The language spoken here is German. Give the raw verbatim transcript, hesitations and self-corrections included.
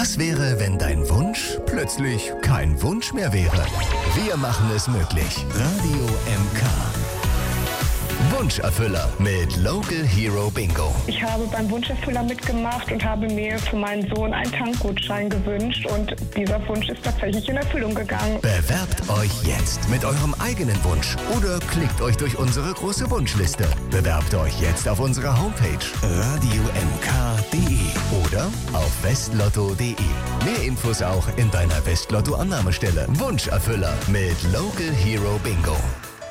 Was wäre, wenn dein Wunsch plötzlich kein Wunsch mehr wäre? Wir machen es möglich. Radio M K. Wunscherfüller mit Local Hero Bingo. Ich habe beim Wunscherfüller mitgemacht und habe mir für meinen Sohn einen Tankgutschein gewünscht und dieser Wunsch ist tatsächlich in Erfüllung gegangen. Bewerbt euch jetzt mit eurem eigenen Wunsch oder klickt euch durch unsere große Wunschliste. Bewerbt euch jetzt auf unserer Homepage radio m k punkt d e oder auf westlotto punkt d e. Mehr Infos auch in deiner Westlotto-Annahmestelle. Wunscherfüller mit Local Hero Bingo.